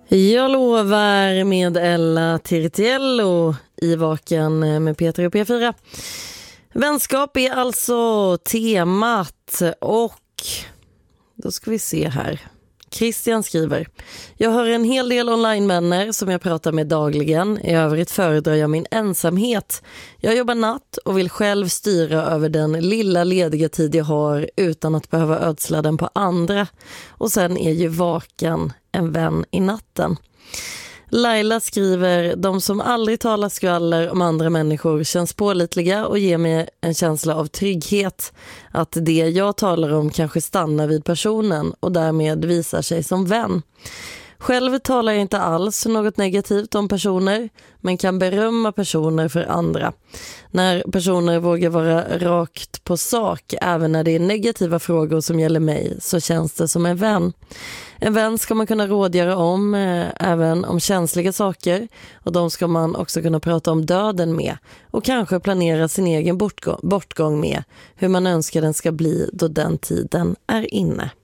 Jag lovar med Ella Tiritiello i Vaken med Peter och P4. Vänskap är alltså temat och då ska vi se här. Christian skriver: jag hör en hel del online-vänner som jag pratar med dagligen. I övrigt föredrar jag min ensamhet. Jag jobbar natt och vill själv styra över den lilla lediga tid jag har utan att behöva ödsla den på andra. Och sen är ju vaken en vän i natten. Laila skriver: de som aldrig talar skvaller om andra människor känns pålitliga och ger mig en känsla av trygghet. Att det jag talar om kanske stannar vid personen och därmed visar sig som vän. Själv talar jag inte alls något negativt om personer, men kan berömma personer för andra. När personer vågar vara rakt på sak, även när det är negativa frågor som gäller mig, så känns det som en vän. En vän ska man kunna rådgöra om, även om känsliga saker. Och de ska man också kunna prata om döden med. Och kanske planera sin egen bortgång med. Hur man önskar den ska bli då den tiden är inne.